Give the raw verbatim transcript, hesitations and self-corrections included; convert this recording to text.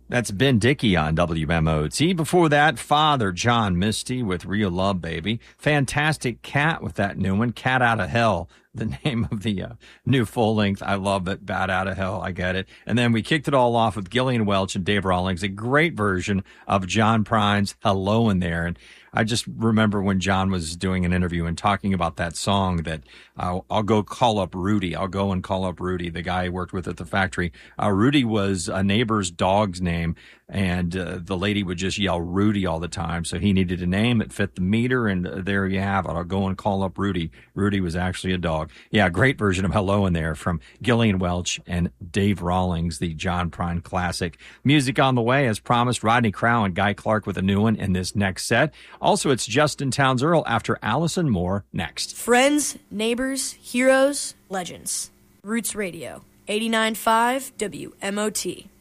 That's Ben Dickey on W M O T. Before that, Father John Misty with Real Love Baby. Fantastic Cat with that new one, Cat Out of Hell, the name of the uh, new full length. I love it. Bat Out of Hell. I get it. And then we kicked it all off with Gillian Welch and Dave Rawlings, a great version of John Prine's Hello in There. And I just remember when John was doing an interview and talking about that song that uh, I'll go call up Rudy. I'll go and call up Rudy, the guy I worked with at the factory. Uh, Rudy was a neighbor's dog's name, and uh, the lady would just yell Rudy all the time. So he needed a name that fit the meter, and uh, there you have it. I'll go and call up Rudy. Rudy was actually a dog. Yeah, great version of Hello in There from Gillian Welch and Dave Rawlings, the John Prine classic. Music on the way, as promised, Rodney Crowell and Guy Clark with a new one in this next set. Also, it's Justin Townes Earl after Allison Moore next. Friends, neighbors, heroes, legends. Roots Radio, eighty-nine point five W M O T.